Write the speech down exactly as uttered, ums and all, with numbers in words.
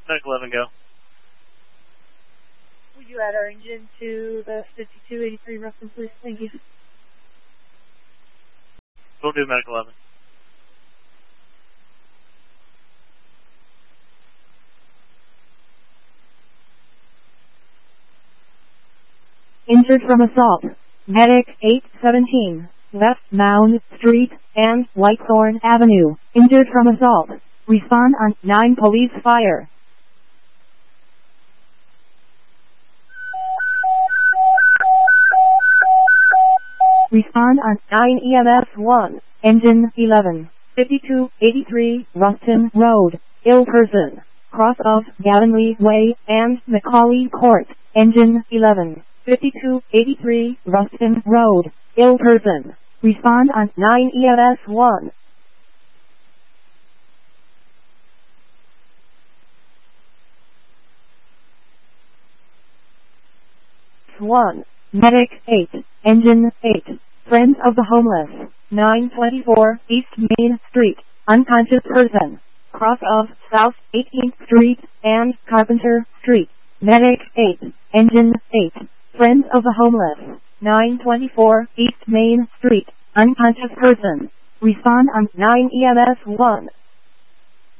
Medic eleven, go. Would you add our engine to the fifty-two eighty-three Ruston, please? Thank you. We'll do Medic eleven. Injured from assault. Medic eight seventeen, West Mound Street and Whitethorn Avenue. Injured from assault. Respond on nine police fire. Respond on nine E M S one. Engine eleven. fifty-two eighty-three Ruston Road. Ill person. Cross of Gallonley Way and Macaulay Court. Engine eleven. fifty-two eighty-three Ruston Road. Ill person. Respond on nine E M S one. one. Medic eight. Engine eight. Friends of the Homeless. nine twenty-four East Main Street. Unconscious person. Cross of South eighteenth Street and Carpenter Street. Medic eight. Engine eight. Friends of the Homeless. nine twenty-four East Main Street. Unconscious person. Respond on nine E M S one.